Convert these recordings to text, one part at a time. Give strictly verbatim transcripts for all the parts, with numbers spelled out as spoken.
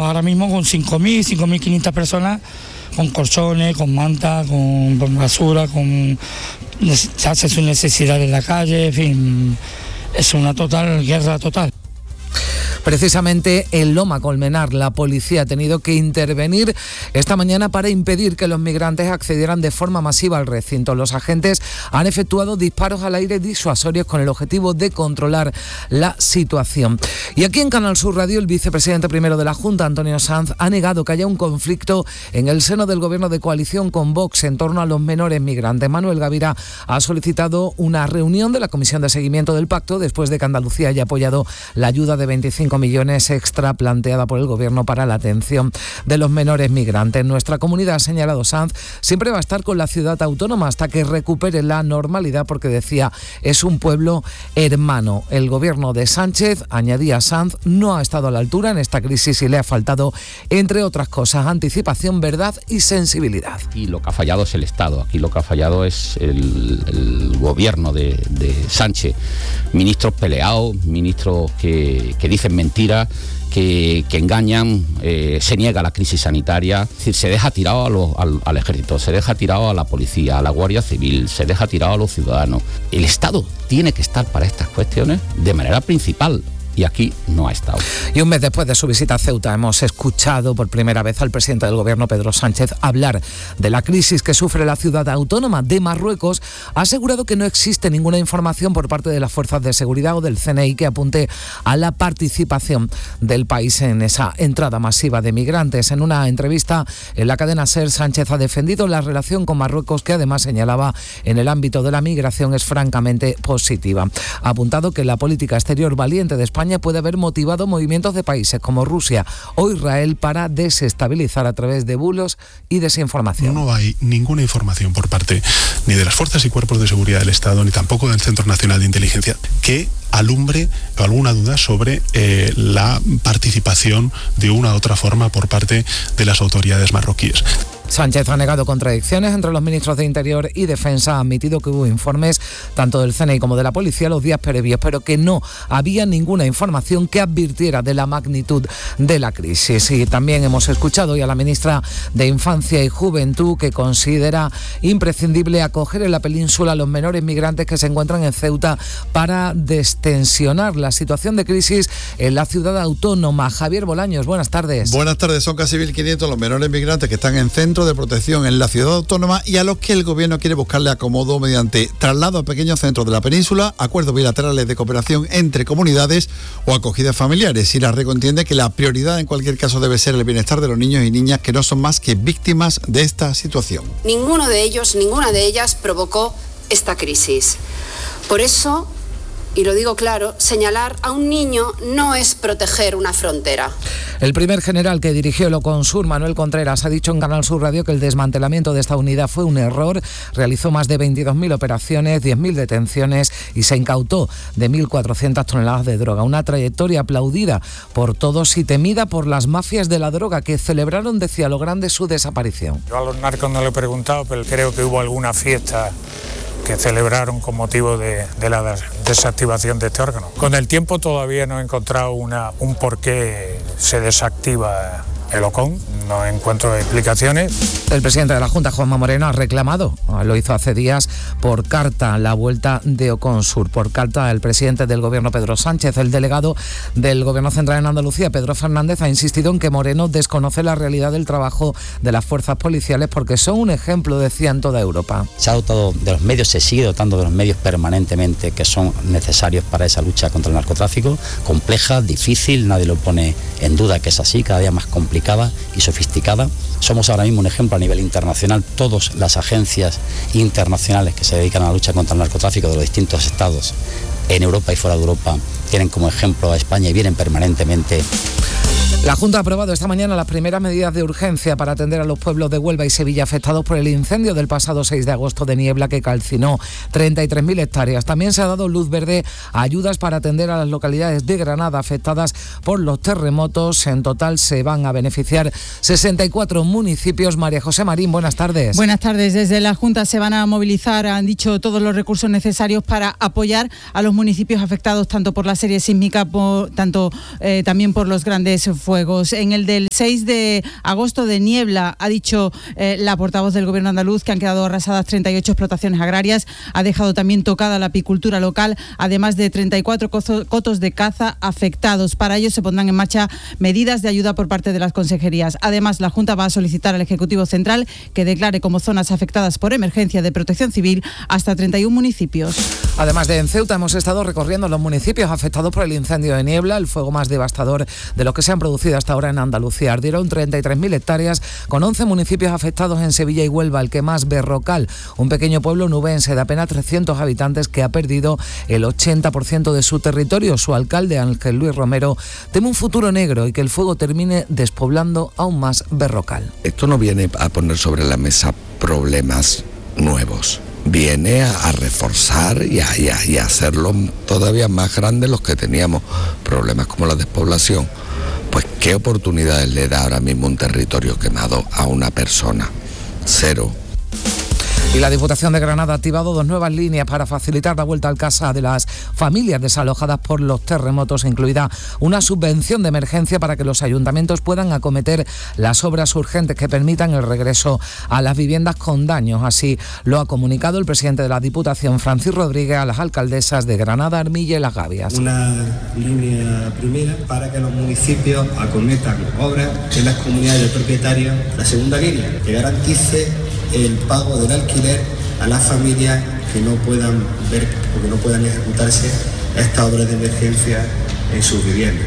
ahora mismo con cinco mil, cinco mil quinientas personas, con colchones, con mantas, con basura, con se hace su necesidad en la calle, en fin, es una total guerra total. Precisamente en Loma Colmenar, la policía ha tenido que intervenir esta mañana para impedir que los migrantes accedieran de forma masiva al recinto. Los agentes han efectuado disparos al aire disuasorios con el objetivo de controlar la situación. Y aquí en Canal Sur Radio, el vicepresidente primero de la Junta, Antonio Sanz, ha negado que haya un conflicto en el seno del gobierno de coalición con Vox en torno a los menores migrantes. Manuel Gavira ha solicitado una reunión de la Comisión de Seguimiento del Pacto después de que Andalucía haya apoyado la ayuda de veinticinco millones extra planteada por el Gobierno para la atención de los menores migrantes. Nuestra comunidad, ha señalado Sanz, siempre va a estar con la ciudad autónoma hasta que recupere la normalidad, porque decía, es un pueblo hermano. El Gobierno de Sánchez, añadía Sanz, no ha estado a la altura en esta crisis y le ha faltado, entre otras cosas, anticipación, verdad y sensibilidad. Y lo que ha fallado es el Estado, aquí lo que ha fallado es el, el Gobierno de, de Sánchez. Ministros peleados, ministros que, que dicen mentiras, que, que engañan, eh, se niega la crisis sanitaria, es decir, se deja tirado a los, al, al ejército, se deja tirado a la policía, a la Guardia Civil, se deja tirado a los ciudadanos. El Estado tiene que estar para estas cuestiones de manera principal. Y aquí no ha estado. Y un mes después de su visita a Ceuta hemos escuchado por primera vez al presidente del Gobierno, Pedro Sánchez, hablar de la crisis que sufre la ciudad autónoma de Marruecos. Ha asegurado que no existe ninguna información por parte de las fuerzas de seguridad o del C N I que apunte a la participación del país en esa entrada masiva de migrantes. En una entrevista en la cadena SER, Sánchez ha defendido la relación con Marruecos, que además señalaba en el ámbito de la migración es francamente positiva. Ha apuntado que la política exterior valiente de España puede haber motivado movimientos de países como Rusia o Israel para desestabilizar a través de bulos y desinformación. No hay ninguna información por parte ni de las fuerzas y cuerpos de seguridad del Estado, ni tampoco del Centro Nacional de Inteligencia, que alumbre alguna duda sobre eh, la participación de una u otra forma por parte de las autoridades marroquíes. Sánchez ha negado contradicciones entre los ministros de Interior y Defensa. Ha admitido que hubo informes tanto del C N I como de la policía los días previos, pero que no había ninguna información que advirtiera de la magnitud de la crisis. Y también hemos escuchado hoy a la ministra de Infancia y Juventud, que considera imprescindible acoger en la península a los menores migrantes que se encuentran en Ceuta para destensionar la situación de crisis en la ciudad autónoma. Javier Bolaños, buenas tardes. Buenas tardes. Son casi mil quinientos los menores migrantes que están en centro de protección en la ciudad autónoma y a los que el gobierno quiere buscarle acomodo mediante traslado a pequeños centros de la península, acuerdos bilaterales de cooperación entre comunidades o acogidas familiares. Y la Rego entiende que la prioridad en cualquier caso debe ser el bienestar de los niños y niñas que no son más que víctimas de esta situación. Ninguno de ellos, ninguna de ellas provocó esta crisis. Por eso, y lo digo claro, señalar a un niño no es proteger una frontera. El primer general que dirigió el Oconsur, Manuel Contreras, ha dicho en Canal Sur Radio que el desmantelamiento de esta unidad fue un error. Realizó más de veintidós mil operaciones, diez mil detenciones y se incautó de mil cuatrocientas toneladas de droga. Una trayectoria aplaudida por todos y temida por las mafias de la droga, que celebraron, decía, a lo grande su desaparición. Yo a los narcos no le he preguntado, pero creo que hubo alguna fiesta que celebraron con motivo de, de la desactivación de este órgano. Con el tiempo todavía no he encontrado una, un por qué se desactiva el OCON, no encuentro explicaciones. El presidente de la Junta, Juanma Moreno, ha reclamado, lo hizo hace días, por carta la vuelta de Oconsur. Por carta, el presidente del Gobierno, Pedro Sánchez. El delegado del Gobierno Central en Andalucía, Pedro Fernández, ha insistido en que Moreno desconoce la realidad del trabajo de las fuerzas policiales porque son un ejemplo, decía, en toda Europa. Se ha dotado de los medios, se sigue dotando de los medios permanentemente que son necesarios para esa lucha contra el narcotráfico, compleja, difícil, nadie lo pone en duda que es así, cada día más complicada y sofisticada. Somos ahora mismo un ejemplo a nivel internacional. Todas las agencias internacionales que se dedican a la lucha contra el narcotráfico de los distintos estados en Europa y fuera de Europa tienen como ejemplo a España y vienen permanentemente. La Junta ha aprobado esta mañana las primeras medidas de urgencia para atender a los pueblos de Huelva y Sevilla afectados por el incendio del pasado seis de agosto de niebla que calcinó treinta y tres mil hectáreas. También se ha dado luz verde a ayudas para atender a las localidades de Granada afectadas por los terremotos. En total se van a beneficiar sesenta y cuatro municipios. María José Marín, buenas tardes. Buenas tardes. Desde la Junta se van a movilizar, han dicho, todos los recursos necesarios para apoyar a los municipios afectados tanto por la serie sísmica, por, tanto eh, también por los grandes grandes fuegos. En el del seis de agosto de Niebla, ha dicho eh, la portavoz del Gobierno andaluz que han quedado arrasadas treinta y ocho explotaciones agrarias, ha dejado también tocada la apicultura local, además de treinta y cuatro cotos de caza afectados. Para ello se pondrán en marcha medidas de ayuda por parte de las consejerías. Además, la Junta va a solicitar al Ejecutivo Central que declare como zonas afectadas por emergencia de protección civil hasta treinta y uno municipios. Además de en Ceuta, hemos estado recorriendo los municipios afectados por el incendio de Niebla, el fuego más devastador de los que se han producido hasta ahora en Andalucía. Ardieron treinta y tres mil hectáreas, con once municipios afectados en Sevilla y Huelva, el que más, Berrocal, un pequeño pueblo nubense de apenas trescientos habitantes que ha perdido el ochenta por ciento de su territorio. Su alcalde, Ángel Luis Romero, teme un futuro negro y que el fuego termine despoblando aún más Berrocal. Esto no viene a poner sobre la mesa problemas nuevos. Viene a, a reforzar y a, y, a, y a hacerlo todavía más grandes los que teníamos problemas como la despoblación. Pues qué oportunidades le da ahora mismo un territorio quemado a una persona. Cero. Y la Diputación de Granada ha activado dos nuevas líneas para facilitar la vuelta al casa de las familias desalojadas por los terremotos, incluida una subvención de emergencia para que los ayuntamientos puedan acometer las obras urgentes que permitan el regreso a las viviendas con daños. Así lo ha comunicado el presidente de la Diputación, Francis Rodríguez, a las alcaldesas de Granada, Armilla y Las Gavias. Una línea primera para que los municipios acometan obras en las comunidades de propietarios. La segunda línea, que garantice el pago del alquiler a las familias que no puedan ver o que no puedan ejecutarse estas obras de emergencia en sus viviendas.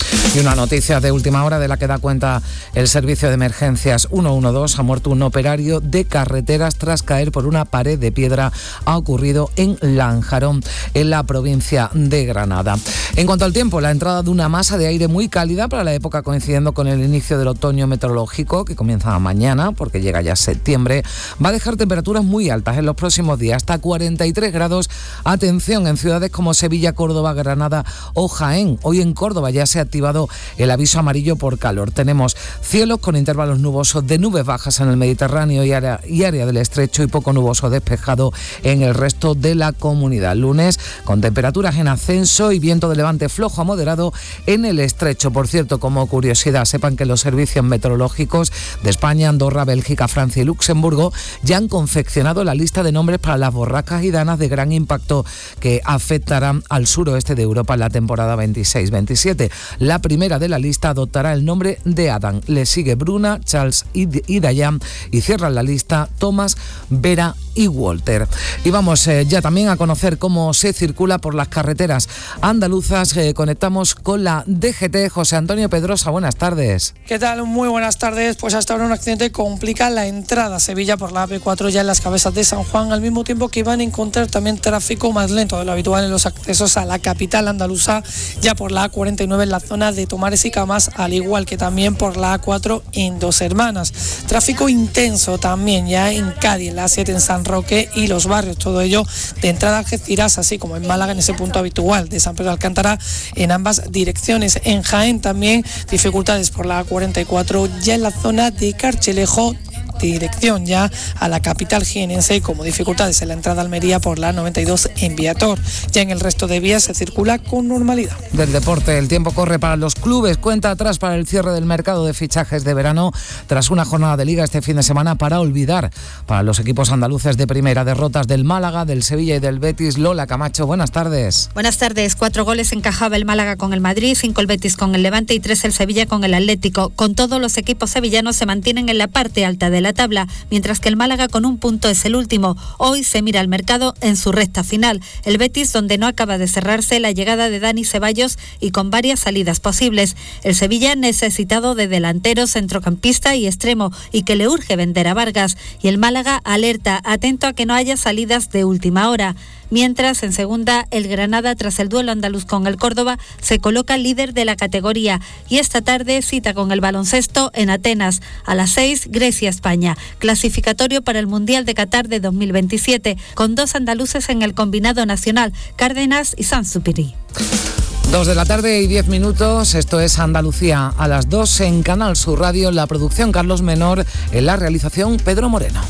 Y una noticia de última hora de la que da cuenta el servicio de emergencias ciento doce. Ha muerto un operario de carreteras tras caer por una pared de piedra. Ha ocurrido en Lanjarón, en la provincia de Granada. En cuanto al tiempo, la entrada de una masa de aire muy cálida para la época coincidiendo con el inicio del otoño meteorológico, que comienza mañana porque llega ya septiembre, va a dejar temperaturas muy altas en los próximos días, hasta cuarenta y tres grados. Atención en ciudades como Sevilla, Córdoba, Granada o Jaén. Hoy en Córdoba ya se ha activado el aviso amarillo por calor. Tenemos cielos con intervalos nubosos de nubes bajas en el Mediterráneo y área, y área del estrecho, y poco nuboso despejado en el resto de la comunidad. Lunes con temperaturas en ascenso y viento de levante flojo a moderado en el estrecho. Por cierto, como curiosidad, sepan que los servicios meteorológicos de España, Andorra, Bélgica, Francia y Luxemburgo ya han confeccionado la lista de nombres para las borrascas y danas de gran impacto que afectarán al suroeste de Europa en la temporada veintiséis veintisiete. La primera de la lista adoptará el nombre de Adán. Le sigue Bruna, Charles y Dayan, y cierran la lista Tomás, Vera y Walter. Y vamos eh, ya también a conocer cómo se circula por las carreteras andaluzas. Eh, conectamos con la D G T. José Antonio Pedrosa, buenas tardes. ¿Qué tal? Muy buenas tardes. Pues hasta ahora un accidente complica la entrada a Sevilla por la A P cuatro ya en las cabezas de San Juan, al mismo tiempo que van a encontrar también tráfico más lento de lo habitual en los accesos a la capital andaluza, ya por la A cuarenta y nueve en la zona de Tomares y Camas, al igual que también por la A cuatro en Dos Hermanas. Tráfico intenso también ya en Cádiz, en la A siete en San Roque y Los Barrios, todo ello de entrada a Algeciras, así como en Málaga en ese punto habitual de San Pedro de Alcántara en ambas direcciones. En Jaén también dificultades por la A cuarenta y cuatro ya en la zona de Carchelejo, dirección ya a la capital jienense, como dificultades en la entrada a Almería por la noventa y dos en Viator. Ya en el resto de vías se circula con normalidad. Del deporte, el tiempo corre para los clubes, cuenta atrás para el cierre del mercado de fichajes de verano tras una jornada de liga este fin de semana para olvidar para los equipos andaluces de primera. Derrotas del Málaga, del Sevilla y del Betis. Lola Camacho, buenas tardes. Buenas tardes. Cuatro goles encajaba el Málaga con el Madrid, cinco el Betis con el Levante y tres el Sevilla con el Atlético. Con todo, los equipos sevillanos se mantienen en la parte alta de la tabla, mientras que el Málaga con un punto es el último. Hoy se mira al mercado en su recta final. El Betis, donde no acaba de cerrarse la llegada de Dani Ceballos y con varias salidas posibles. El Sevilla necesitado de delantero, centrocampista y extremo, y que le urge vender a Vargas. Y el Málaga alerta, atento a que no haya salidas de última hora. Mientras, en segunda, el Granada, tras el duelo andaluz con el Córdoba, se coloca líder de la categoría. Y esta tarde cita con el baloncesto en Atenas. A las seis, Grecia-España. Clasificatorio para el Mundial de Qatar de dos mil veintisiete, con dos andaluces en el combinado nacional, Cárdenas y Sansupiri. Dos de la tarde y diez minutos, esto es Andalucía a las dos en Canal Sur Radio, la producción Carlos Menor, en la realización Pedro Moreno.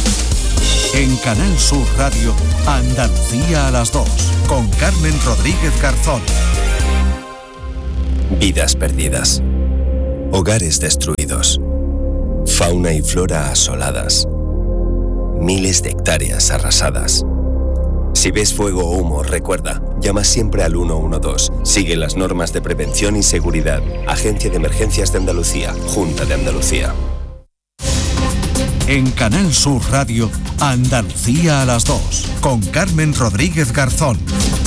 En Canal Sur Radio, Andalucía a las dos, con Carmen Rodríguez Garzón. Vidas perdidas. hogares destruidos, fauna y flora asoladas, miles de hectáreas arrasadas. Si ves fuego o humo, recuerda, llama siempre al uno uno dos. Sigue las normas de prevención y seguridad. Agencia de Emergencias de Andalucía, Junta de Andalucía. En Canal Sur Radio, Andalucía a las dos, con Carmen Rodríguez Garzón.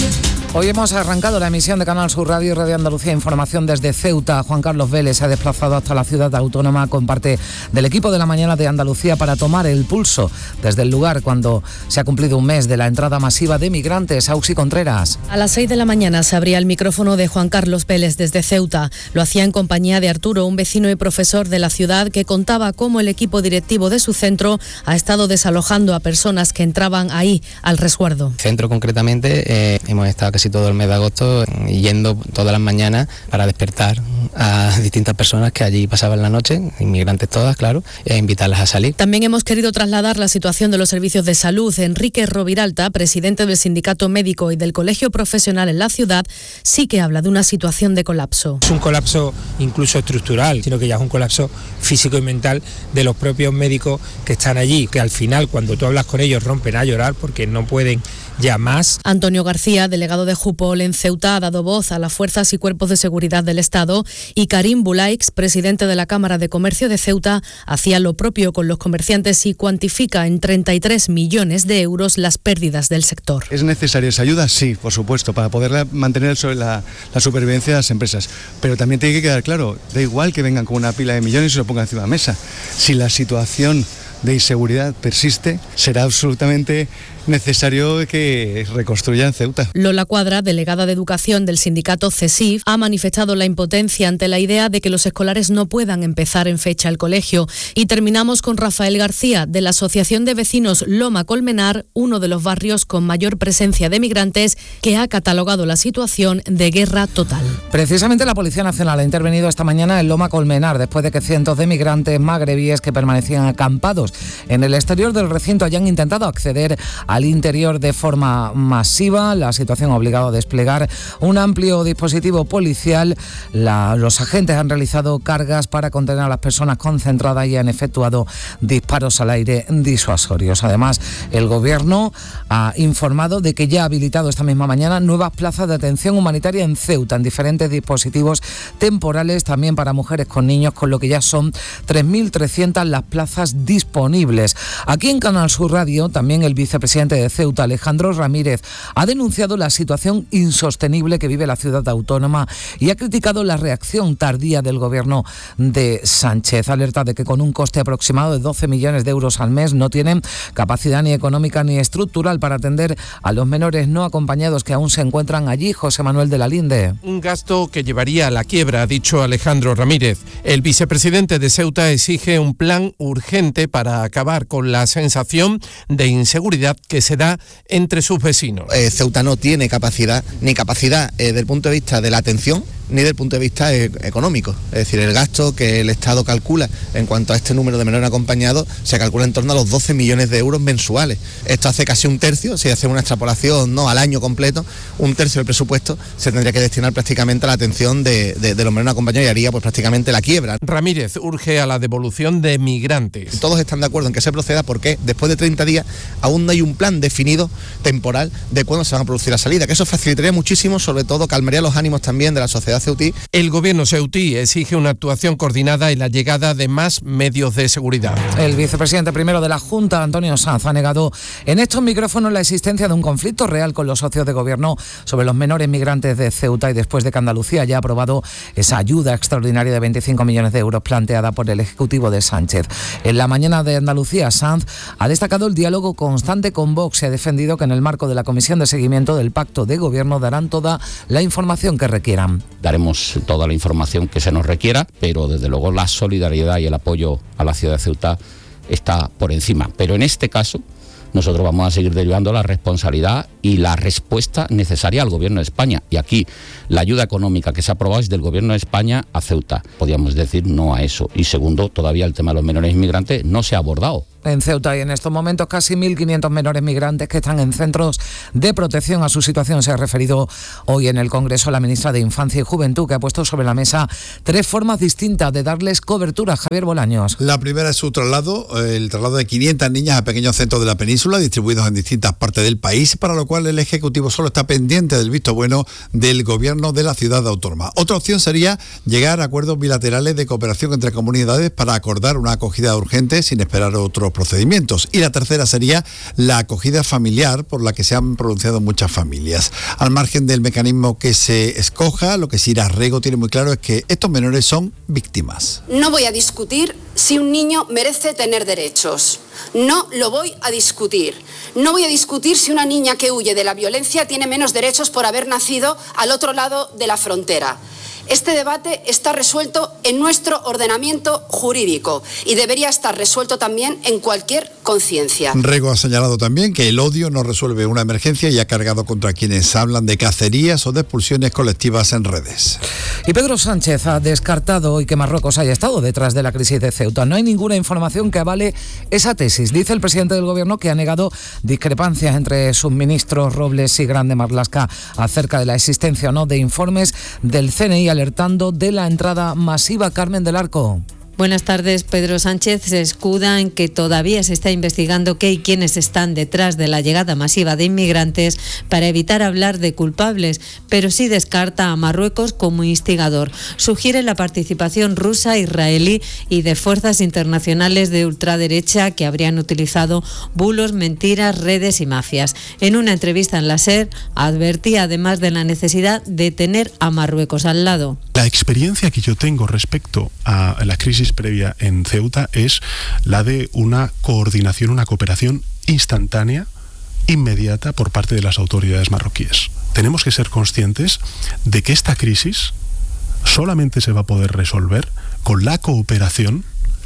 Hoy hemos arrancado la emisión de Canal Sur Radio y Radio Andalucía Información desde Ceuta. Juan Carlos Vélez se ha desplazado hasta la ciudad autónoma con parte del equipo de la mañana de Andalucía para tomar el pulso desde el lugar cuando se ha cumplido un mes de la entrada masiva de migrantes. Auxi Contreras. A las seis de la mañana se abría el micrófono de Juan Carlos Vélez desde Ceuta. Lo hacía en compañía de Arturo, un vecino y profesor de la ciudad que contaba cómo el equipo directivo de su centro ha estado desalojando a personas que entraban ahí al resguardo. Centro concretamente, eh, hemos estado casi todo el mes de agosto yendo todas las mañanas para despertar a distintas personas que allí pasaban la noche, inmigrantes todas, claro, e invitarlas a salir. También hemos querido trasladar la situación de los servicios de salud. Enrique Roviralta, presidente del Sindicato Médico y del Colegio Profesional en la ciudad, sí que habla de una situación de colapso. Es un colapso incluso estructural, sino que ya es un colapso físico y mental de los propios médicos que están allí, que al final cuando tú hablas con ellos rompen a llorar porque no pueden ya más. Antonio García, delegado de Jupol en Ceuta, ha dado voz a las fuerzas y cuerpos de seguridad del Estado, y Karim Bulaix, presidente de la Cámara de Comercio de Ceuta, hacía lo propio con los comerciantes y cuantifica en treinta y tres millones de euros las pérdidas del sector. ¿Es necesaria esa ayuda? Sí, por supuesto, para poder mantener la, la supervivencia de las empresas. Pero también tiene que quedar claro, da igual que vengan con una pila de millones y se lo pongan encima de la mesa. Si la situación de inseguridad persiste, será absolutamente necesario que reconstruyan Ceuta. Lola Cuadra, delegada de Educación del sindicato CESIF, ha manifestado la impotencia ante la idea de que los escolares no puedan empezar en fecha el colegio. Y terminamos con Rafael García, de la Asociación de Vecinos Loma Colmenar, uno de los barrios con mayor presencia de migrantes, que ha catalogado la situación de guerra total. Precisamente la Policía Nacional ha intervenido esta mañana en Loma Colmenar después de que cientos de migrantes magrebíes que permanecían acampados en el exterior del recinto hayan intentado acceder al interior de forma masiva. La situación ha obligado a desplegar un amplio dispositivo policial. La, los agentes han realizado cargas para contener a las personas concentradas y han efectuado disparos al aire disuasorios. Además, el Gobierno ha informado de que ya ha habilitado esta misma mañana nuevas plazas de atención humanitaria en Ceuta, en diferentes dispositivos temporales, también para mujeres con niños, con lo que ya son tres mil trescientas las plazas disponibles. Aquí en Canal Sur Radio, también el vicepresidente de Ceuta, Alejandro Ramírez, ha denunciado la situación insostenible que vive la ciudad autónoma y ha criticado la reacción tardía del Gobierno de Sánchez. Alerta de que con un coste aproximado de doce millones de euros al mes no tienen capacidad ni económica ni estructural para atender a los menores no acompañados que aún se encuentran allí. José Manuel de la Linde. Un gasto que llevaría a la quiebra, ha dicho Alejandro Ramírez. El vicepresidente de Ceuta exige un plan urgente para acabar con la sensación de inseguridad que se da entre sus vecinos. Eh, Ceuta no tiene capacidad, ni capacidad eh, desde el punto de vista de la atención, ni desde el punto de vista eh, económico. Es decir, el gasto que el Estado calcula en cuanto a este número de menores acompañados se calcula en torno a los doce millones de euros mensuales. Esto hace casi un tercio, si hacemos una extrapolación no al año completo, un tercio del presupuesto se tendría que destinar prácticamente a la atención de, de, de los menores acompañados y haría pues prácticamente la quiebra. Ramírez urge a la devolución de migrantes. Todos están de acuerdo en que se proceda porque después de treinta días aún no hay un plan definido temporal de cuándo se van a producir la salida, que eso facilitaría muchísimo, sobre todo calmaría los ánimos también de la sociedad ceutí. El gobierno ceutí exige una actuación coordinada y la llegada de más medios de seguridad. El vicepresidente primero de la Junta, Antonio Sanz, ha negado en estos micrófonos la existencia de un conflicto real con los socios de gobierno sobre los menores migrantes de Ceuta y después de que Andalucía haya aprobado esa ayuda extraordinaria de veinticinco millones de euros planteada por el Ejecutivo de Sánchez. En la mañana de Andalucía, Sanz ha destacado el diálogo constante con Vox y ha defendido que en el marco de la Comisión de Seguimiento del Pacto de Gobierno darán toda la información que requieran. Daremos toda la información que se nos requiera, pero desde luego la solidaridad y el apoyo a la ciudad de Ceuta está por encima. Pero en este caso nosotros vamos a seguir derivando la responsabilidad y la respuesta necesaria al Gobierno de España. Y aquí la ayuda económica que se ha aprobado es del Gobierno de España a Ceuta. Podríamos decir no a eso. Y segundo, todavía el tema de los menores inmigrantes no se ha abordado. En Ceuta hay en estos momentos casi mil quinientos menores migrantes que están en centros de protección. A su situación se ha referido hoy en el Congreso la ministra de Infancia y Juventud, que ha puesto sobre la mesa tres formas distintas de darles cobertura. Javier Bolaños. La primera es su traslado, el traslado de quinientas niñas a pequeños centros de la península distribuidos en distintas partes del país, para lo cual el Ejecutivo solo está pendiente del visto bueno del Gobierno de la ciudad autónoma. Otra opción sería llegar a acuerdos bilaterales de cooperación entre comunidades para acordar una acogida urgente sin esperar otros procedimientos. Y la tercera sería la acogida familiar, por la que se han pronunciado muchas familias. Al margen del mecanismo que se escoja, lo que Sira Rego tiene muy claro es que estos menores son víctimas. No voy a discutir si un niño merece tener derechos. No lo voy a discutir. No voy a discutir si una niña que huye de la violencia tiene menos derechos por haber nacido al otro lado de la frontera. Este debate está resuelto en nuestro ordenamiento jurídico y debería estar resuelto también en cualquier conciencia. Rego ha señalado también que el odio no resuelve una emergencia y ha cargado contra quienes hablan de cacerías o de expulsiones colectivas en redes. Y Pedro Sánchez ha descartado hoy que Marruecos haya estado detrás de la crisis de Ceuta. No hay ninguna información que avale esa tesis. Dice el presidente del Gobierno que ha negado discrepancias entre sus ministros Robles y Grande Marlaska acerca de la existencia o no de informes del C N I alertando de la entrada masiva. Carmen del Arco. Buenas tardes. Pedro Sánchez se escuda en que todavía se está investigando qué y quiénes están detrás de la llegada masiva de inmigrantes para evitar hablar de culpables, pero sí descarta a Marruecos como instigador. Sugiere la participación rusa, israelí y de fuerzas internacionales de ultraderecha que habrían utilizado bulos, mentiras, redes y mafias. En una entrevista en la SER advertía además de la necesidad de tener a Marruecos al lado. La experiencia que yo tengo respecto a la crisis previa en Ceuta es la de una coordinación, una cooperación instantánea, inmediata por parte de las autoridades marroquíes. Tenemos que ser conscientes de que esta crisis solamente se va a poder resolver con la cooperación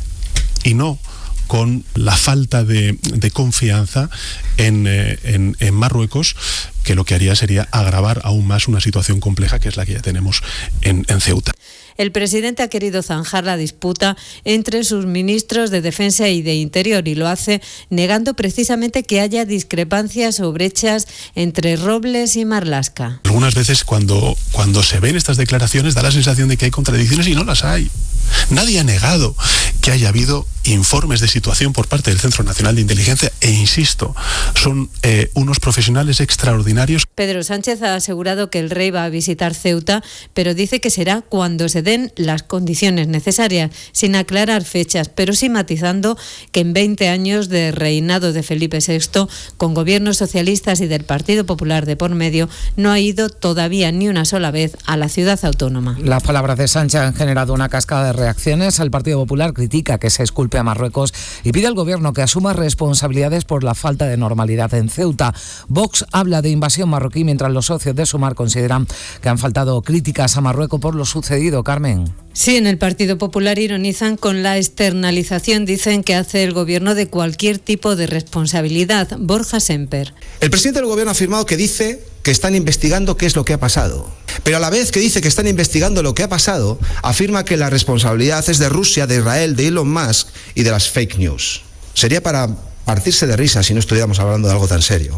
y no con la falta de, de confianza en, eh, en, en Marruecos, que lo que haría sería agravar aún más una situación compleja que es la que ya tenemos en, en Ceuta. El presidente ha querido zanjar la disputa entre sus ministros de Defensa y de Interior y lo hace negando precisamente que haya discrepancias o brechas entre Robles y Marlaska. Algunas veces cuando, cuando se ven estas declaraciones da la sensación de que hay contradicciones y no las hay. Nadie ha negado que haya habido informes de situación por parte del Centro Nacional de Inteligencia e, insisto, son eh, unos profesionales extraordinarios. Pedro Sánchez ha asegurado que el rey va a visitar Ceuta, pero dice que será cuando se den las condiciones necesarias, sin aclarar fechas, pero sí matizando que en veinte años de reinado de Felipe sexto, con gobiernos socialistas y del Partido Popular de por medio, no ha ido todavía ni una sola vez a la ciudad autónoma. Las palabras de Sánchez han generado una cascada de reacciones. El Partido Popular critica que se esculpe a Marruecos y pide al Gobierno que asuma responsabilidades por la falta de normalidad en Ceuta. Vox habla de invasión marroquí, mientras los socios de Sumar consideran que han faltado críticas a Marruecos por lo sucedido. Carmen. Sí, en el Partido Popular ironizan con la externalización, dicen, que hace el Gobierno de cualquier tipo de responsabilidad. Borja Semper. El presidente del Gobierno ha afirmado que dice que están investigando qué es lo que ha pasado. Pero a la vez que dice que están investigando lo que ha pasado, afirma que la responsabilidad es de Rusia, de Israel, de Elon Musk y de las fake news. Sería para partirse de risa si no estuviéramos hablando de algo tan serio.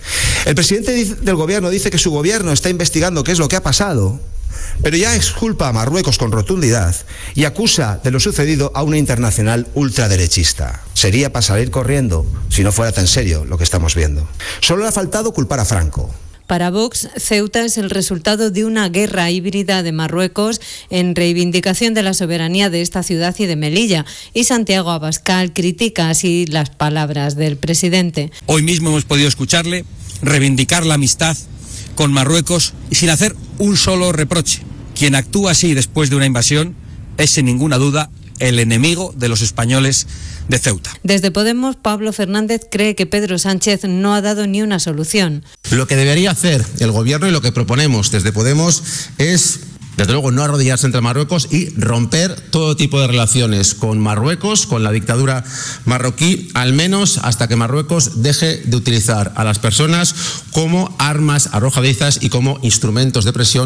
El presidente del Gobierno dice que su Gobierno está investigando qué es lo que ha pasado, pero ya exculpa a Marruecos con rotundidad y acusa de lo sucedido a una internacional ultraderechista. Sería para salir corriendo si no fuera tan serio lo que estamos viendo. Solo le ha faltado culpar a Franco. Para Vox, Ceuta es el resultado de una guerra híbrida de Marruecos en reivindicación de la soberanía de esta ciudad y de Melilla. Y Santiago Abascal critica así las palabras del presidente. Hoy mismo hemos podido escucharle reivindicar la amistad con Marruecos y sin hacer un solo reproche. Quien actúa así después de una invasión es sin ninguna duda el enemigo de los españoles de Ceuta. Desde Podemos, Pablo Fernández cree que Pedro Sánchez no ha dado ni una solución. Lo que debería hacer el Gobierno y lo que proponemos desde Podemos es, desde luego, no arrodillarse entre Marruecos y romper todo tipo de relaciones con Marruecos, con la dictadura marroquí, al menos hasta que Marruecos deje de utilizar a las personas como armas arrojadizas y como instrumentos de presión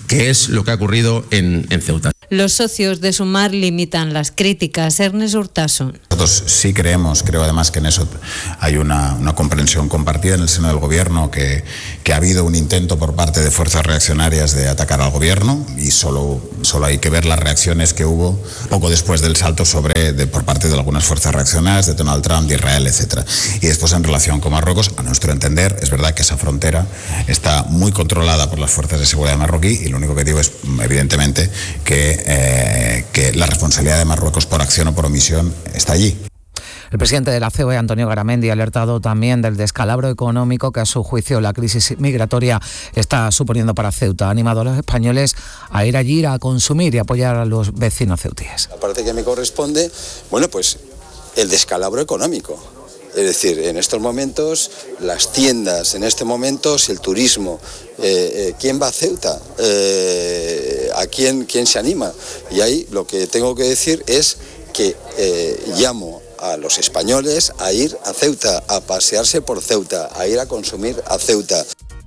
que es lo que ha ocurrido en, en Ceuta. Los socios de Sumar limitan las críticas. Ernest Urtasun. Nosotros sí creemos, creo además que en eso hay una, una comprensión compartida en el seno del Gobierno, que, que ha habido un intento por parte de fuerzas reaccionarias de atacar al Gobierno, y solo, solo hay que ver las reacciones que hubo poco después del salto sobre de, por parte de algunas fuerzas reaccionarias, de Donald Trump, de Israel, etcétera. Y después, en relación con Marruecos, a nuestro entender, es verdad que esa frontera está muy controlada por las fuerzas de seguridad marroquí, y lo único que digo es, evidentemente, que Eh, que la responsabilidad de Marruecos por acción o por omisión está allí. El presidente de la C O E, Antonio Garamendi, ha alertado también del descalabro económico que, a su juicio, la crisis migratoria está suponiendo para Ceuta. Ha animado a los españoles a ir allí a consumir y apoyar a los vecinos ceutíes. La parte que me corresponde, bueno, pues el descalabro económico. Es decir, en estos momentos, las tiendas, en este momento, el turismo, eh, eh, ¿quién va a Ceuta? Eh, ¿A quién, quién se anima? Y ahí lo que tengo que decir es que eh, llamo a los españoles a ir a Ceuta, a pasearse por Ceuta, a ir a consumir a Ceuta.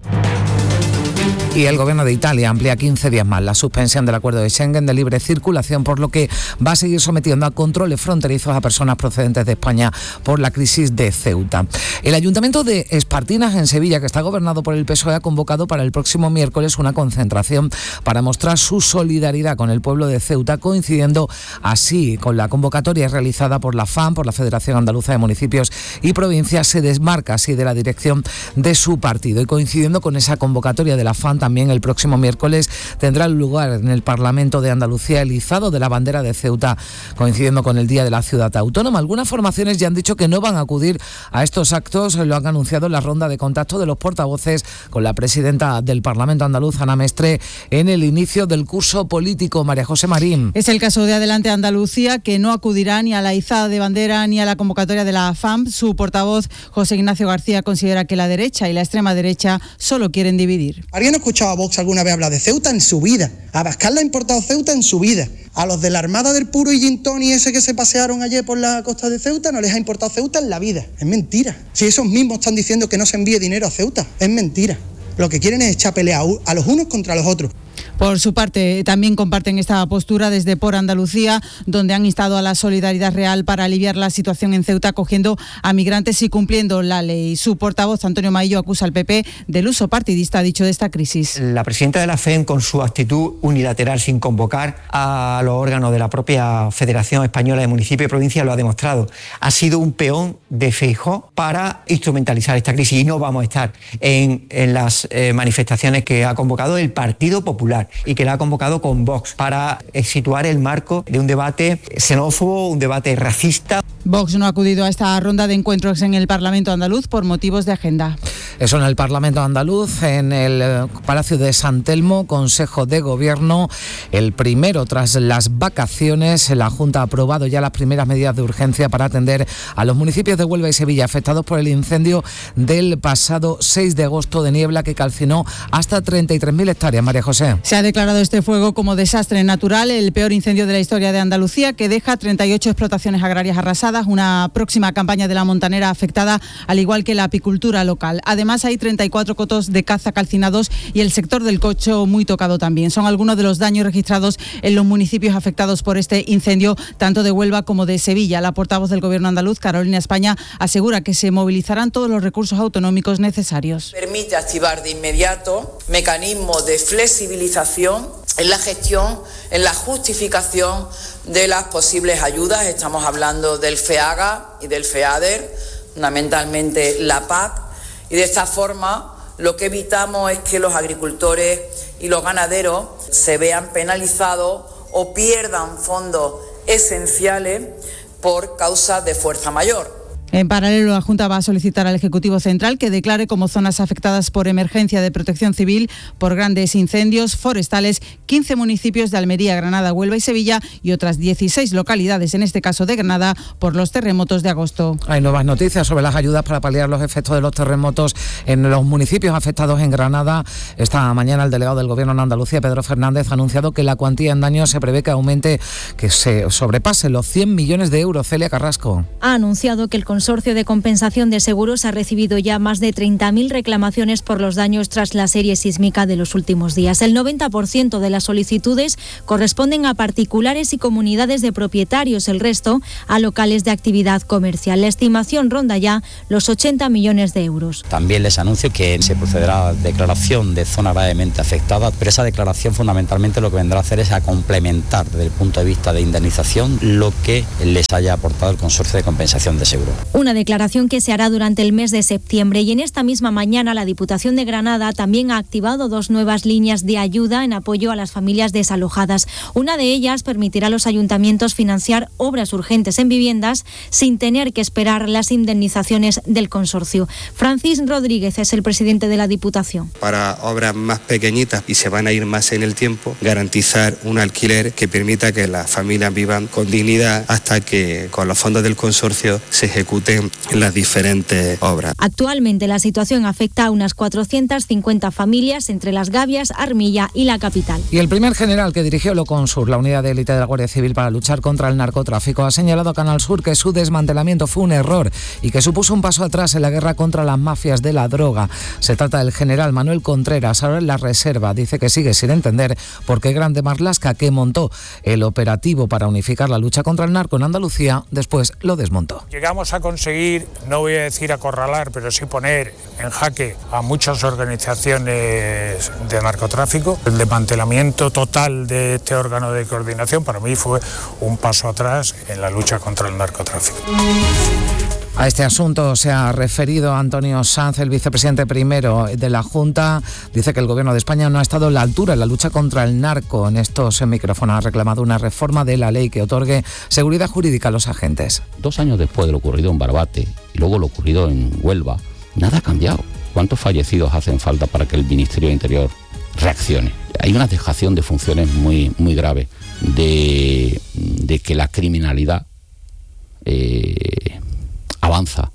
Y el Gobierno de Italia amplía quince días más la suspensión del acuerdo de Schengen de libre circulación, por lo que va a seguir sometiendo a controles fronterizos a personas procedentes de España por la crisis de Ceuta. El Ayuntamiento de Espartinas, en Sevilla, que está gobernado por el P S O E, ha convocado para el próximo miércoles una concentración para mostrar su solidaridad con el pueblo de Ceuta, coincidiendo así con la convocatoria realizada por la F A M, por la Federación Andaluza de Municipios y Provincias. Se desmarca así de la dirección de su partido, y coincidiendo con esa convocatoria de la F A M, también el próximo miércoles tendrá lugar en el Parlamento de Andalucía el izado de la bandera de Ceuta, coincidiendo con el Día de la Ciudad Autónoma. Algunas formaciones ya han dicho que no van a acudir a estos actos, lo han anunciado en la ronda de contacto de los portavoces con la presidenta del Parlamento andaluz, Ana Mestre, en el inicio del curso político. María José Marín. Es el caso de Adelante Andalucía, que no acudirá ni a la izada de bandera ni a la convocatoria de la F A M. Su portavoz, José Ignacio García, considera que la derecha y la extrema derecha solo quieren dividir. ¿Alguien ha escuchado a Vox alguna vez hablar de Ceuta en su vida? A Abascal le ha importado Ceuta en su vida. A los de la Armada del Puro y Gintoni ese que se pasearon ayer por la costa de Ceuta no les ha importado Ceuta en la vida. Es mentira. Si esos mismos están diciendo que no se envíe dinero a Ceuta, es mentira. Lo que quieren es echar pelea a los unos contra los otros. Por su parte, también comparten esta postura desde Por Andalucía, donde han instado a la solidaridad real para aliviar la situación en Ceuta, acogiendo a migrantes y cumpliendo la ley. Su portavoz, Antonio Maillo, acusa al P P del uso partidista, ha dicho, de esta crisis. La presidenta de la F E M, con su actitud unilateral sin convocar a los órganos de la propia Federación Española de Municipios y Provincias, lo ha demostrado. Ha sido un peón de Feijóo para instrumentalizar esta crisis, y no vamos a estar en, en las eh, manifestaciones que ha convocado el Partido Popular y que la ha convocado con Vox para situar el marco de un debate xenófobo, un debate racista. Vox no ha acudido a esta ronda de encuentros en el Parlamento andaluz por motivos de agenda. Eso en el Parlamento andaluz, en el Palacio de San Telmo, Consejo de Gobierno, el primero tras las vacaciones. La Junta ha aprobado ya las primeras medidas de urgencia para atender a los municipios de Huelva y Sevilla afectados por el incendio del pasado seis de agosto de niebla que calcinó hasta treinta y tres mil hectáreas. María José. Se ha declarado este fuego como desastre natural, el peor incendio de la historia de Andalucía, que deja treinta y ocho explotaciones agrarias arrasadas, una próxima campaña de la montanera afectada, al igual que la apicultura local. Además, hay treinta y cuatro cotos de caza calcinados y el sector del cocho muy tocado también. Son algunos de los daños registrados en los municipios afectados por este incendio, tanto de Huelva como de Sevilla. La portavoz del Gobierno andaluz, Carolina España, asegura que se movilizarán todos los recursos autonómicos necesarios. Permite activar de inmediato mecanismos de flexibilización en la gestión, en la justificación de las posibles ayudas. Estamos hablando del FEAGA y del FEADER, fundamentalmente la P A C, y de esta forma lo que evitamos es que los agricultores y los ganaderos se vean penalizados o pierdan fondos esenciales por causa de fuerza mayor. En paralelo, la Junta va a solicitar al Ejecutivo Central que declare como zonas afectadas por emergencia de protección civil por grandes incendios forestales quince municipios de Almería, Granada, Huelva y Sevilla, y otras dieciséis localidades, en este caso de Granada, por los terremotos de agosto. Hay nuevas noticias sobre las ayudas para paliar los efectos de los terremotos en los municipios afectados en Granada. Esta mañana el delegado del Gobierno en Andalucía, Pedro Fernández, ha anunciado que la cuantía en daños se prevé que aumente, que se sobrepase los cien millones de euros. Celia Carrasco. Ha anunciado que el Consorcio de Compensación de Seguros ha recibido ya más de treinta mil reclamaciones por los daños tras la serie sísmica de los últimos días. El noventa por ciento de las solicitudes corresponden a particulares y comunidades de propietarios, el resto a locales de actividad comercial. La estimación ronda ya los ochenta millones de euros. También les anuncio que se procederá a declaración de zona gravemente afectada, pero esa declaración fundamentalmente lo que vendrá a hacer es a complementar desde el punto de vista de indemnización lo que les haya aportado el Consorcio de Compensación de Seguro. Una declaración que se hará durante el mes de septiembre, y en esta misma mañana la Diputación de Granada también ha activado dos nuevas líneas de ayuda en apoyo a las familias desalojadas. Una de ellas permitirá a los ayuntamientos financiar obras urgentes en viviendas sin tener que esperar las indemnizaciones del consorcio. Francis Rodríguez es el presidente de la Diputación. Para obras más pequeñitas y se van a ir más en el tiempo, garantizar un alquiler que permita que las familias vivan con dignidad hasta que con los fondos del consorcio se ejecuten las diferentes obras. Actualmente la situación afecta a unas cuatrocientas cincuenta familias entre Las Gavias, Armilla y la capital. Y el primer general que dirigió Loconsur, la unidad de élite de la Guardia Civil para luchar contra el narcotráfico, ha señalado a Canal Sur que su desmantelamiento fue un error y que supuso un paso atrás en la guerra contra las mafias de la droga. Se trata del general Manuel Contreras, ahora en la reserva. Dice que sigue sin entender por qué Grande Marlaska, que montó el operativo para unificar la lucha contra el narco en Andalucía, después lo desmontó. Llegamos a conseguir, no voy a decir acorralar, pero sí poner en jaque a muchas organizaciones de narcotráfico. El desmantelamiento total de este órgano de coordinación para mí fue un paso atrás en la lucha contra el narcotráfico. A este asunto se ha referido Antonio Sanz, el vicepresidente primero de la Junta. Dice que el Gobierno de España no ha estado a la altura en la lucha contra el narco. En estos micrófonos ha reclamado una reforma de la ley que otorgue seguridad jurídica a los agentes. Dos años después de lo ocurrido en Barbate y luego lo ocurrido en Huelva, nada ha cambiado. ¿Cuántos fallecidos hacen falta para que el Ministerio de Interior reaccione? Hay una dejación de funciones muy, muy grave, de, de que la criminalidad eh, avanza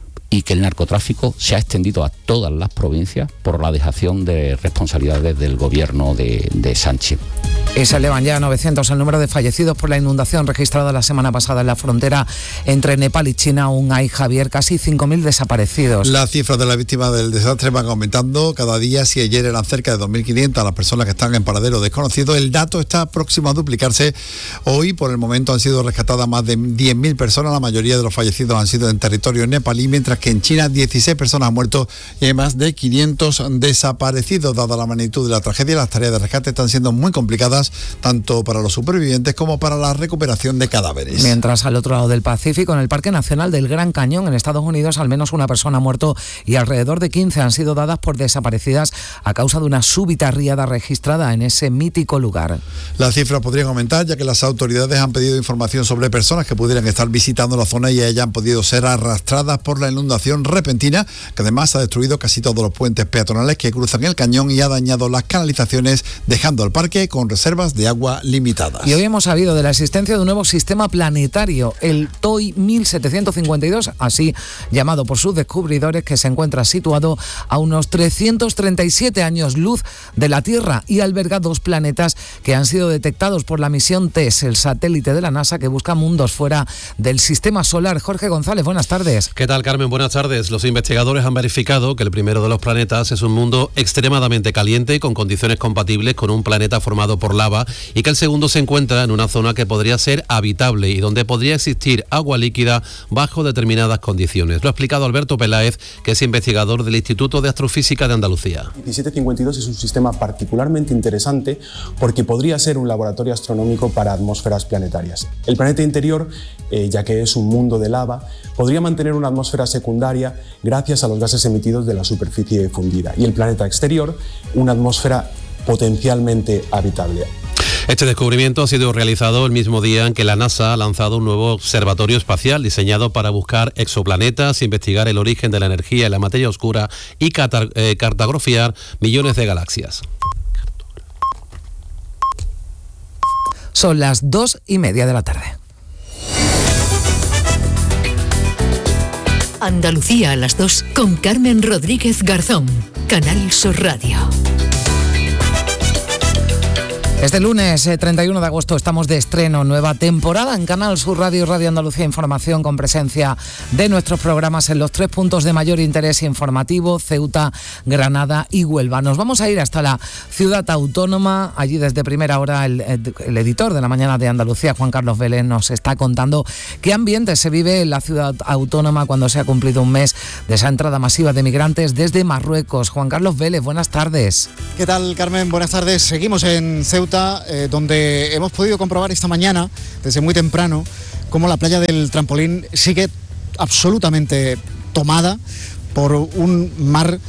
y que el narcotráfico se ha extendido a todas las provincias por la dejación de responsabilidades del gobierno de, de Sánchez. Y se elevan ya a novecientos el número de fallecidos por la inundación registrada la semana pasada en la frontera entre Nepal y China. Aún hay, Javier, casi cinco mil desaparecidos. Las cifras de las víctimas del desastre van aumentando cada día. Si ayer eran cerca de dos mil quinientas las personas que están en paradero desconocido, el dato está próximo a duplicarse. Hoy, por el momento, han sido rescatadas más de diez mil personas. La mayoría de los fallecidos han sido en territorio nepalí, mientras que en China dieciséis personas han muerto y hay más de quinientos desaparecidos. Dada la magnitud de la tragedia, las tareas de rescate están siendo muy complicadas, tanto para los supervivientes como para la recuperación de cadáveres. Mientras, al otro lado del Pacífico, en el Parque Nacional del Gran Cañón, en Estados Unidos, al menos una persona ha muerto y alrededor de quince han sido dadas por desaparecidas a causa de una súbita riada registrada en ese mítico lugar. Las cifras podrían aumentar, ya que las autoridades han pedido información sobre personas que pudieran estar visitando la zona y hayan podido ser arrastradas por la inundación repentina, que además ha destruido casi todos los puentes peatonales que cruzan el cañón y ha dañado las canalizaciones, dejando al parque con reservas de agua limitadas. Y hoy hemos sabido de la existencia de un nuevo sistema planetario, el T O I mil setecientos cincuenta y dos, así llamado por sus descubridores, que se encuentra situado a unos trescientos treinta y siete años luz de la Tierra y alberga dos planetas que han sido detectados por la misión TESS, el satélite de la NASA que busca mundos fuera del sistema solar. Jorge González, buenas tardes. ¿Qué tal, Carmen? Buenas tardes. Los investigadores han verificado que el primero de los planetas es un mundo extremadamente caliente, con condiciones compatibles con un planeta formado por lava, y que el segundo se encuentra en una zona que podría ser habitable y donde podría existir agua líquida bajo determinadas condiciones. Lo ha explicado Alberto Peláez, que es investigador del Instituto de Astrofísica de Andalucía. diecisiete cincuenta y dos es un sistema particularmente interesante porque podría ser un laboratorio astronómico para atmósferas planetarias. El planeta interior, eh, ya que es un mundo de lava, podría mantener una atmósfera secundaria gracias a los gases emitidos de la superficie fundida, y el planeta exterior, una atmósfera potencialmente habitable. Este descubrimiento ha sido realizado el mismo día en que la NASA ha lanzado un nuevo observatorio espacial diseñado para buscar exoplanetas, investigar el origen de la energía y la materia oscura y catar- eh, cartografiar millones de galaxias. Son las dos y media de la tarde. Andalucía a las dos con Carmen Rodríguez Garzón, Canal Sur Radio. Este lunes eh, treinta y uno de agosto estamos de estreno, nueva temporada en Canal Sur Radio y Radio Andalucía Información, con presencia de nuestros programas en los tres puntos de mayor interés informativo: Ceuta, Granada y Huelva. Nos vamos a ir hasta la ciudad autónoma. Allí desde primera hora el, el editor de La Mañana de Andalucía, Juan Carlos Vélez, nos está contando qué ambiente se vive en la ciudad autónoma cuando se ha cumplido un mes de esa entrada masiva de migrantes desde Marruecos. Juan Carlos Vélez, buenas tardes. ¿Qué tal, Carmen? Buenas tardes. Seguimos en Ceuta, Eh, donde hemos podido comprobar esta mañana, desde muy temprano, cómo la playa del Trampolín sigue absolutamente tomada por un mar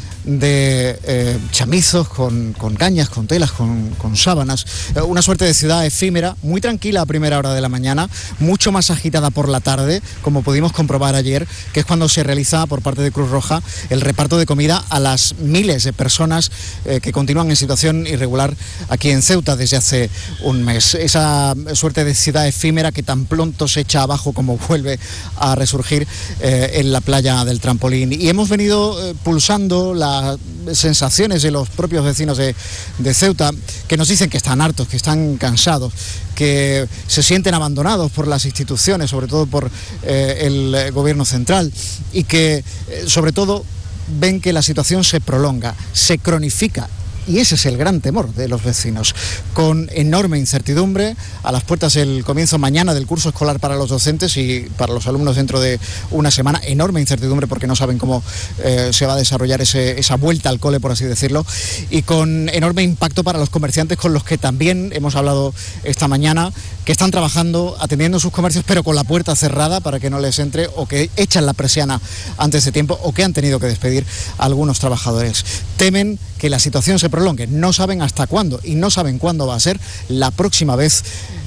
de eh, chamizos con, con cañas, con telas, con, con sábanas. Eh, una suerte de ciudad efímera, muy tranquila a primera hora de la mañana, mucho más agitada por la tarde, como pudimos comprobar ayer, que es cuando se realiza por parte de Cruz Roja el reparto de comida a las miles de personas eh, que continúan en situación irregular aquí en Ceuta desde hace un mes. Esa suerte de ciudad efímera que tan pronto se echa abajo como vuelve a resurgir eh, en la playa del Trampolín. Y hemos venido eh, pulsando la sensaciones de los propios vecinos de, de Ceuta, que nos dicen que están hartos, que están cansados, que se sienten abandonados por las instituciones, sobre todo por eh, el gobierno central, y que eh, sobre todo ven que la situación se prolonga, se cronifica. Y ese es el gran temor de los vecinos, con enorme incertidumbre a las puertas del comienzo mañana del curso escolar para los docentes y para los alumnos dentro de una semana. Enorme incertidumbre porque no saben cómo eh, se va a desarrollar ese, esa vuelta al cole, por así decirlo, y con enorme impacto para los comerciantes, con los que también hemos hablado esta mañana, que están trabajando, atendiendo sus comercios, pero con la puerta cerrada para que no les entre, o que echan la persiana antes de tiempo, o que han tenido que despedir a algunos trabajadores. Temen que la situación se prolongue, no saben hasta cuándo y no saben cuándo va a ser la próxima vez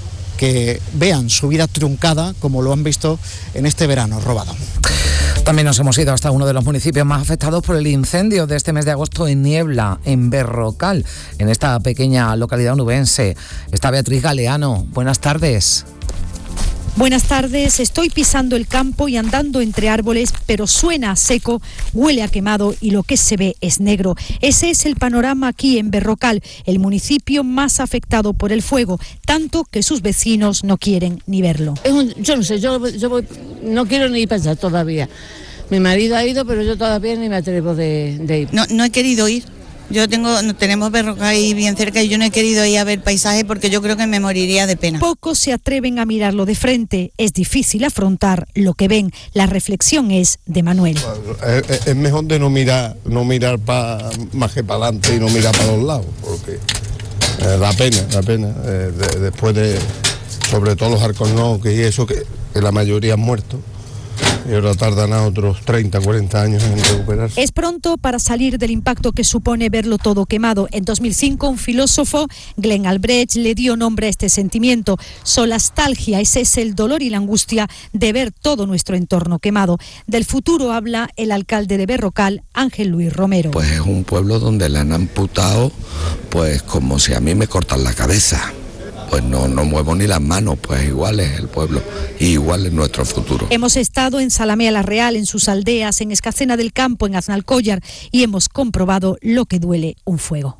que vean su vida truncada como lo han visto en este verano robado. También nos hemos ido hasta uno de los municipios más afectados por el incendio de este mes de agosto en Niebla, en Berrocal, en esta pequeña localidad onubense. Está Beatriz Galeano. Buenas tardes. Buenas tardes, estoy pisando el campo y andando entre árboles, pero suena a seco, huele a quemado y lo que se ve es negro. Ese es el panorama aquí en Berrocal, el municipio más afectado por el fuego, tanto que sus vecinos no quieren ni verlo. Es un, yo no sé, yo, yo voy, no quiero ni pensar todavía. Mi marido ha ido, pero yo todavía ni me atrevo de, de ir. No, no he querido ir. Yo tengo, tenemos Berrocal ahí bien cerca y yo no he querido ir a ver paisaje porque yo creo que me moriría de pena. Pocos se atreven a mirarlo de frente. Es difícil afrontar lo que ven. La reflexión es de Manuel. Bueno, es, es mejor de no mirar, no mirar pa, más que para adelante y no mirar para los lados, porque eh, da pena, da pena. Eh, de, después de, sobre todo los alcornoques y eso, que, que la mayoría han muerto. Y ahora tardan a otros treinta, cuarenta años en recuperarse. Es pronto para salir del impacto que supone verlo todo quemado. En dos mil cinco, un filósofo, Glenn Albrecht, le dio nombre a este sentimiento. Solastalgia, ese es el dolor y la angustia de ver todo nuestro entorno quemado. Del futuro habla el alcalde de Berrocal, Ángel Luis Romero. Pues es un pueblo donde le han amputado, pues como si a mí me cortan la cabeza. Pues no, no muevo ni las manos, pues igual es el pueblo, y igual es nuestro futuro. Hemos estado en Salamea la Real, en sus aldeas, en Escacena del Campo, en Aznalcóllar, y hemos comprobado lo que duele un fuego.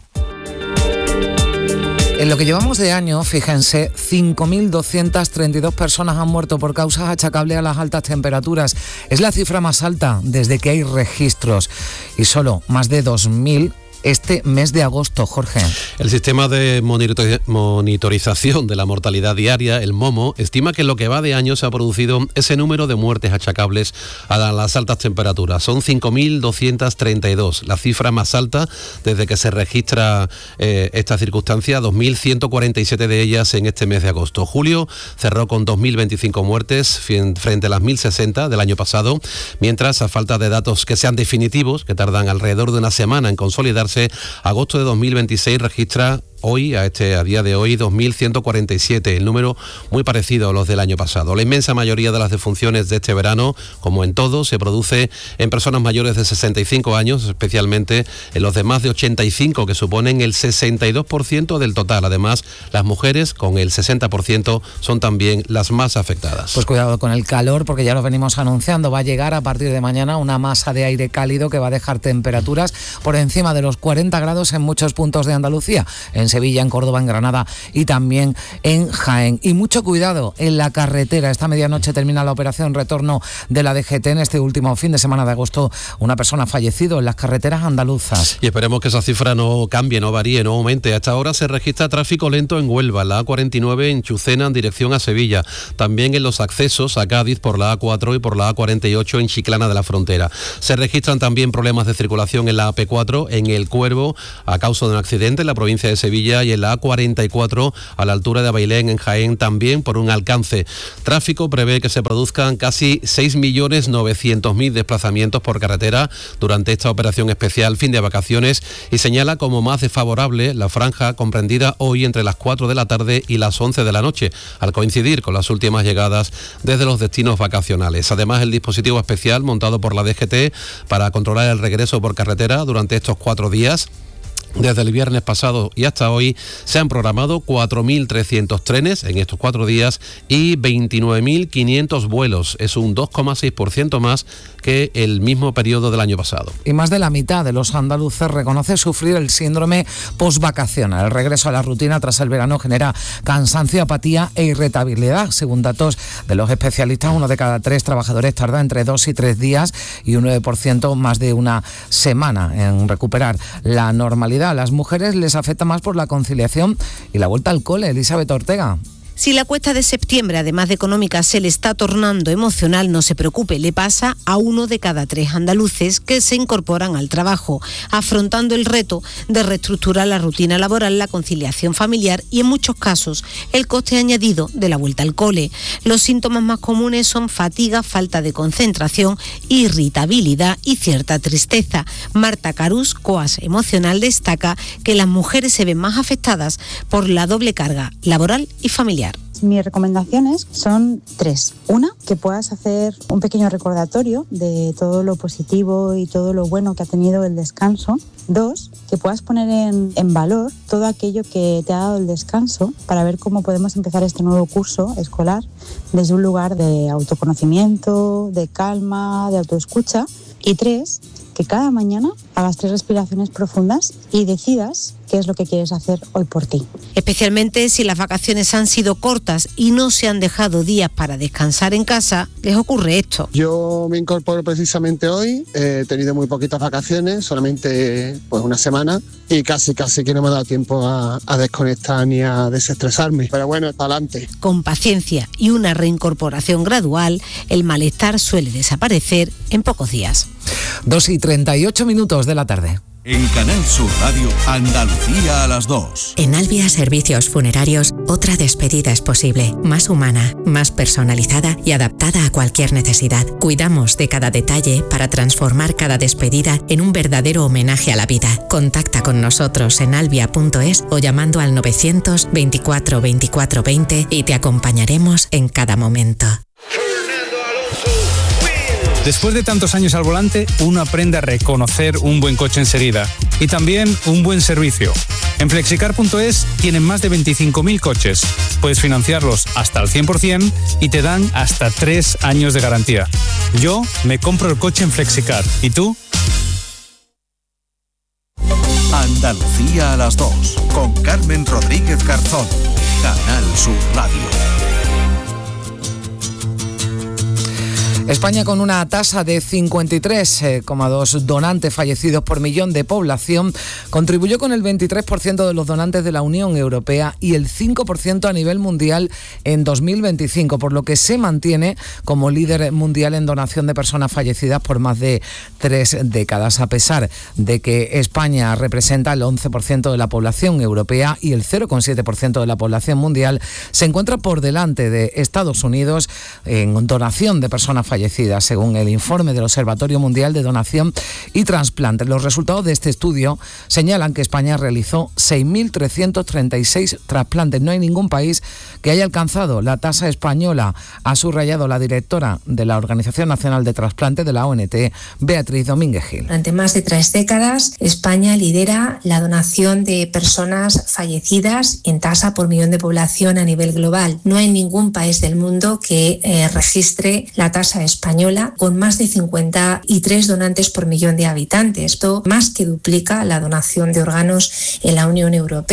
En lo que llevamos de año, fíjense, cinco mil doscientas treinta y dos personas han muerto por causas achacables a las altas temperaturas. Es la cifra más alta desde que hay registros, y solo más de dos mil este mes de agosto, Jorge. El sistema de monitorización de la mortalidad diaria, el MOMO, estima que en lo que va de año se ha producido ese número de muertes achacables a las altas temperaturas. Son cinco mil doscientas treinta y dos, la cifra más alta desde que se registra eh, esta circunstancia, dos mil ciento cuarenta y siete de ellas en este mes de agosto. Julio cerró con dos mil veinticinco muertes frente a las mil sesenta del año pasado, mientras, a falta de datos que sean definitivos, que tardan alrededor de una semana en consolidarse, agosto de dos mil veintiséis registra hoy, a este a día de hoy, dos mil ciento cuarenta y siete, el número muy parecido a los del año pasado. La inmensa mayoría de las defunciones de este verano, como en todo, se produce en personas mayores de sesenta y cinco años, especialmente en los de más de ochenta y cinco, que suponen el sesenta y dos por ciento del total. Además, las mujeres, con el sesenta por ciento, son también las más afectadas. Pues cuidado con el calor, porque ya lo venimos anunciando, va a llegar a partir de mañana una masa de aire cálido que va a dejar temperaturas por encima de los cuarenta grados en muchos puntos de Andalucía. En en Sevilla, en Córdoba, en Granada y también en Jaén. Y mucho cuidado en la carretera. Esta medianoche termina la operación retorno de la D G T. En este último fin de semana de agosto, una persona ha fallecido en las carreteras andaluzas. Y esperemos que esa cifra no cambie, no varíe, no aumente. Hasta ahora se registra tráfico lento en Huelva, la A cuarenta y nueve en Chucena en dirección a Sevilla. También en los accesos a Cádiz por la A cuatro y por la A cuarenta y ocho en Chiclana de la Frontera. Se registran también problemas de circulación en la A P cuatro en El Cuervo a causa de un accidente en la provincia de Sevilla y en la A cuarenta y cuatro a la altura de Abailén en Jaén también por un alcance. Tráfico prevé que se produzcan casi seis millones novecientos mil desplazamientos por carretera durante esta operación especial fin de vacaciones y señala como más desfavorable la franja comprendida hoy entre las cuatro de la tarde y las once de la noche, al coincidir con las últimas llegadas desde los destinos vacacionales. Además, el dispositivo especial montado por la D G T para controlar el regreso por carretera durante estos cuatro días. Desde el viernes pasado y hasta hoy se han programado cuatro mil trescientos trenes en estos cuatro días y veintinueve mil quinientos vuelos. Es un dos coma seis por ciento más que el mismo periodo del año pasado. Y más de la mitad de los andaluces reconoce sufrir el síndrome postvacacional. El regreso a la rutina tras el verano genera cansancio, apatía e irritabilidad. Según datos de los especialistas, uno de cada tres trabajadores tarda entre dos y tres días y un nueve por ciento más de una semana en recuperar la normalidad. A las mujeres les afecta más por la conciliación y la vuelta al cole. Elizabeth Ortega. Si la cuesta de septiembre, además de económica, se le está tornando emocional, no se preocupe, le pasa a uno de cada tres andaluces que se incorporan al trabajo, afrontando el reto de reestructurar la rutina laboral, la conciliación familiar y, en muchos casos, el coste añadido de la vuelta al cole. Los síntomas más comunes son fatiga, falta de concentración, irritabilidad y cierta tristeza. Marta Carús, coach emocional, destaca que las mujeres se ven más afectadas por la doble carga laboral y familiar. Mis recomendaciones son tres. Una, que puedas hacer un pequeño recordatorio de todo lo positivo y todo lo bueno que ha tenido el descanso. Dos, que puedas poner en, en valor todo aquello que te ha dado el descanso para ver cómo podemos empezar este nuevo curso escolar desde un lugar de autoconocimiento, de calma, de autoescucha. Y tres, que cada mañana hagas tres respiraciones profundas y decidas qué es lo que quieres hacer hoy por ti. Especialmente si las vacaciones han sido cortas y no se han dejado días para descansar en casa, les ocurre esto. Yo me incorporo precisamente hoy, he tenido muy poquitas vacaciones, solamente pues una semana, y casi casi que no me ha dado tiempo a, a desconectar ni a desestresarme. Pero bueno, para adelante. Con paciencia y una reincorporación gradual, el malestar suele desaparecer en pocos días. dos y treinta y ocho minutos de la tarde. En Canal Sur Radio, Andalucía a las dos. En Albia Servicios Funerarios, otra despedida es posible, más humana, más personalizada y adaptada a cualquier necesidad. Cuidamos de cada detalle para transformar cada despedida en un verdadero homenaje a la vida. Contacta con nosotros en albia punto es o llamando al novecientos veinticuatro veinticuatro veinte y te acompañaremos en cada momento. Después de tantos años al volante, uno aprende a reconocer un buen coche enseguida y también un buen servicio. En flexicar punto es tienen más de veinticinco mil coches. Puedes financiarlos hasta el cien por ciento y te dan hasta tres años de garantía. Yo me compro el coche en Flexicar. ¿Y tú? Andalucía a las dos, con Carmen Rodríguez Garzón. Canal Sur Radio. España, con una tasa de cincuenta y tres coma dos donantes fallecidos por millón de población, contribuyó con el veintitrés por ciento de los donantes de la Unión Europea y el cinco por ciento a nivel mundial en dos mil veinticinco, por lo que se mantiene como líder mundial en donación de personas fallecidas por más de tres décadas, a pesar de que España representa el once por ciento de la población europea y el cero coma siete por ciento de la población mundial. Se encuentra por delante de Estados Unidos en donación de personas fallecidas, según el informe del Observatorio Mundial de Donación y Trasplante. Los resultados de este estudio señalan que España realizó seis mil trescientos treinta y seis trasplantes. No hay ningún país que haya alcanzado la tasa española, ha subrayado la directora de la Organización Nacional de Trasplante de la O N T, Beatriz Domínguez Gil. Durante más de tres décadas, España lidera la donación de personas fallecidas en tasa por millón de población a nivel global. No hay ningún país del mundo que eh, registre la tasa española con más de cincuenta y tres donantes por millón de habitantes. Esto más que duplica la donación de órganos en la Unión Europea.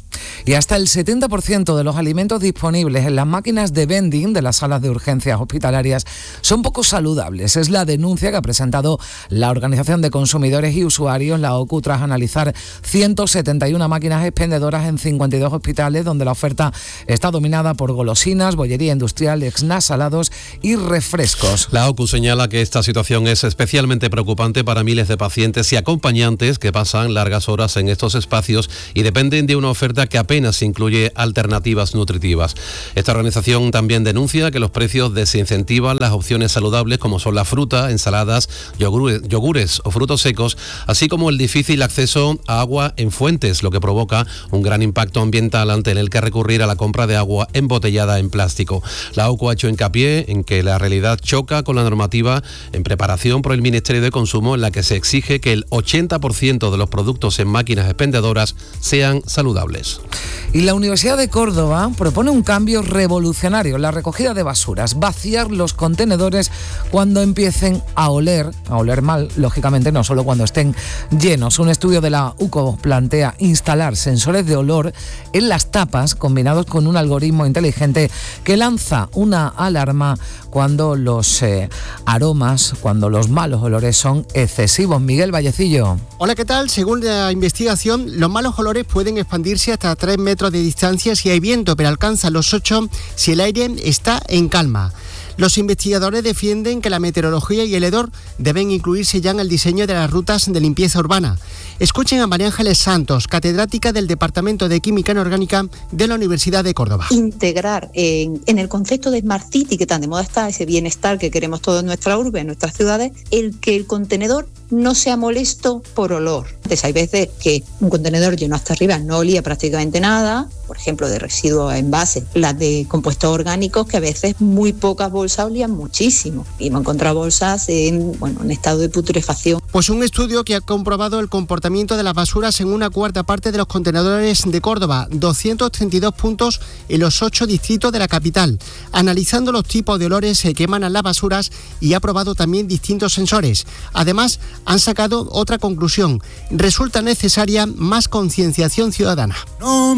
Y hasta el setenta por ciento de los alimentos disponibles en las máquinas de vending de las salas de urgencias hospitalarias son poco saludables. Es la denuncia que ha presentado la Organización de Consumidores y Usuarios, la O C U, tras analizar ciento setenta y una máquinas expendedoras en cincuenta y dos hospitales, donde la oferta está dominada por golosinas, bollería industrial, snacks salados y refrescos. La O C U señala que esta situación es especialmente preocupante para miles de pacientes y acompañantes que pasan largas horas en estos espacios y dependen de una oferta que apenas incluye alternativas nutritivas. Esta organización también denuncia que los precios desincentivan las opciones saludables como son la fruta, ensaladas, yogures, yogures o frutos secos, así como el difícil acceso a agua en fuentes, lo que provoca un gran impacto ambiental ante el que recurrir a la compra de agua embotellada en plástico. La O C U ha hecho hincapié en que la realidad choca con la normativa en preparación por el Ministerio de Consumo, en la que se exige que el ochenta por ciento de los productos en máquinas expendedoras sean saludables. Y la Universidad de Córdoba propone un cambio revolucionario en la recogida de basuras: vaciar los contenedores cuando empiecen a oler, a oler mal, lógicamente no solo cuando estén llenos. Un estudio de la U C O plantea instalar sensores de olor en las tapas combinados con un algoritmo inteligente que lanza una alarma cuando los eh, aromas, cuando los malos olores son excesivos. Miguel Vallecillo. Hola, ¿qué tal? Según la investigación, los malos olores pueden expandirse hasta tres metros de distancia si hay viento, pero alcanzan los ocho si el aire está en calma. Los investigadores defienden que la meteorología y el hedor deben incluirse ya en el diseño de las rutas de limpieza urbana. Escuchen a María Ángeles Santos, catedrática del Departamento de Química Inorgánica de la Universidad de Córdoba. Integrar en, en el concepto de Smart City, que tan de moda está, ese bienestar que queremos todos en nuestra urbe, en nuestras ciudades, el que el contenedor no sea molesto por olor. Entonces, hay veces que un contenedor lleno hasta arriba no olía prácticamente nada, por ejemplo, de residuos envases, las de compuestos orgánicos, que a veces muy pocas bolsas olían muchísimo. Y hemos encontrado bolsas en, bueno, en estado de putrefacción. Pues un estudio que ha comprobado el comportamiento de las basuras en una cuarta parte de los contenedores de Córdoba, doscientos treinta y dos puntos en los ocho distritos de la capital, analizando los tipos de olores que emanan las basuras, y ha probado también distintos sensores. Además, han sacado otra conclusión: resulta necesaria más concienciación ciudadana. No